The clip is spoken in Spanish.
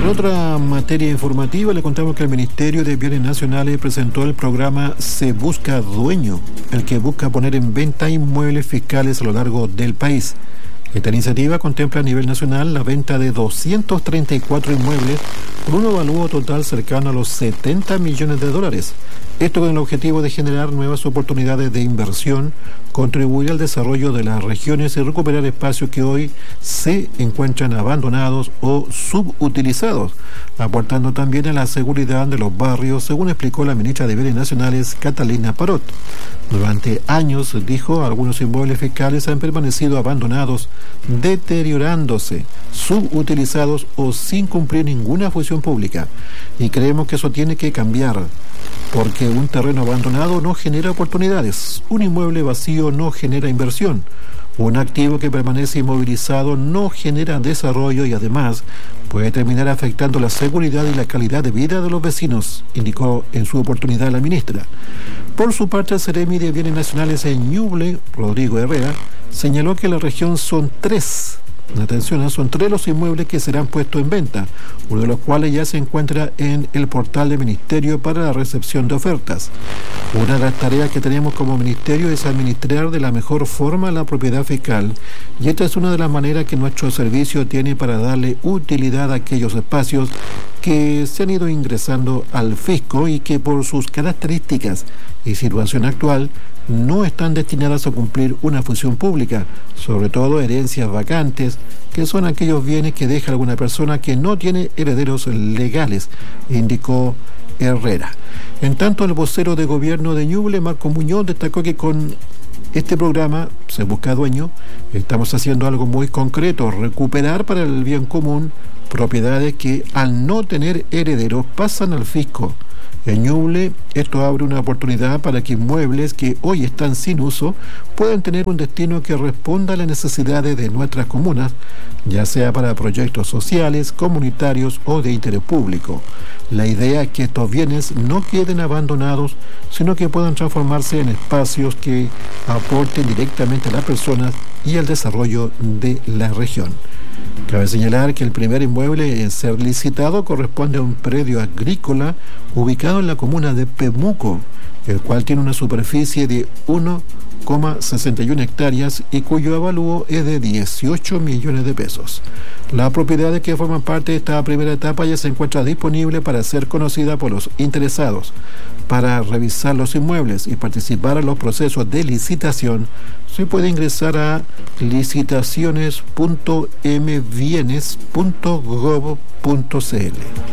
En otra materia informativa, le contamos que el Ministerio de Bienes Nacionales presentó el programa Se Busca Dueño, el que busca poner en venta inmuebles fiscales a lo largo del país. Esta iniciativa contempla a nivel nacional la venta de 234 inmuebles con un avalúo total cercano a los 70 millones de dólares. Esto con el objetivo de generar nuevas oportunidades de inversión, contribuir al desarrollo de las regiones y recuperar espacios que hoy se encuentran abandonados o subutilizados, aportando también a la seguridad de los barrios, según explicó la ministra de Bienes Nacionales, Catalina Parot. Durante años, dijo, algunos inmuebles fiscales han permanecido abandonados, deteriorándose, subutilizados o sin cumplir ninguna función pública. Y creemos que eso tiene que cambiar, porque un terreno abandonado no genera oportunidades, un inmueble vacío no genera inversión, un activo que permanece inmovilizado no genera desarrollo y además puede terminar afectando la seguridad y la calidad de vida de los vecinos, indicó en su oportunidad la ministra. Por su parte, el Seremi de Bienes Nacionales en Ñuble, Rodrigo Herrera, señaló que en la región son tres los inmuebles que serán puestos en venta, uno de los cuales ya se encuentra en el portal del Ministerio para la recepción de ofertas. Una de las tareas que tenemos como Ministerio es administrar de la mejor forma la propiedad fiscal, y esta es una de las maneras que nuestro servicio tiene para darle utilidad a aquellos espacios que se han ido ingresando al fisco y que por sus características y situación actual no están destinadas a cumplir una función pública, sobre todo herencias vacantes, que son aquellos bienes que deja alguna persona que no tiene herederos legales, indicó Herrera. En tanto, el vocero de gobierno de Ñuble, Marco Muñoz, destacó que con este programa, Se Busca Dueño, estamos haciendo algo muy concreto, recuperar para el bien común propiedades que al no tener herederos pasan al fisco. En Ñuble, esto abre una oportunidad para que inmuebles que hoy están sin uso puedan tener un destino que responda a las necesidades de nuestras comunas, ya sea para proyectos sociales, comunitarios o de interés público. La idea es que estos bienes no queden abandonados, sino que puedan transformarse en espacios que aporten directamente a las personas y al desarrollo de la región. Cabe señalar que el primer inmueble en ser licitado corresponde a un predio agrícola ubicado en la comuna de Pemuco, el cual tiene una superficie de 1,61 hectáreas y cuyo avalúo es de 18 millones de pesos. Las propiedades que forman parte de esta primera etapa ya se encuentra disponible para ser conocida por los interesados. Para revisar los inmuebles y participar en los procesos de licitación, se puede ingresar a licitaciones.mbienes.gov.cl.